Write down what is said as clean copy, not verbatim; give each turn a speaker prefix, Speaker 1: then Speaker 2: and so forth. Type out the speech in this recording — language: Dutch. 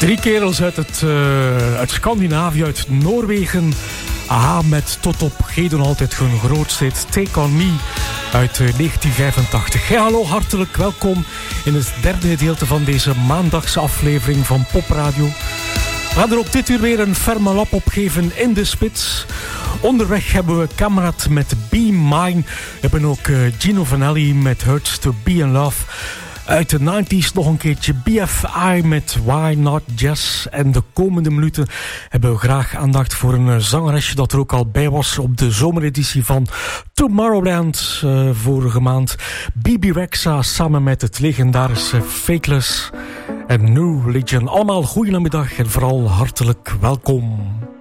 Speaker 1: Drie kerels uit Scandinavië, uit Noorwegen. Aha, met tot op heden altijd hun grootste Take On Me uit 1985. Hey, hallo, hartelijk welkom in het derde gedeelte van deze maandagse aflevering van Popradio. We gaan er ook dit uur weer een ferme lap op geven in de spits. Onderweg hebben we Kamerad met Be Mine. We hebben ook Gino Vanelli met Hurts to Be in Love. Uit de 90s nog een keertje BFI met Why Not Jazz. En de komende minuten hebben we graag aandacht voor een zangeresje dat er ook al bij was op de zomereditie van Tomorrowland vorige maand. Bibi Rexha samen met het legendarische Fakeless en New Religion. Allemaal goeiemiddag en vooral hartelijk welkom.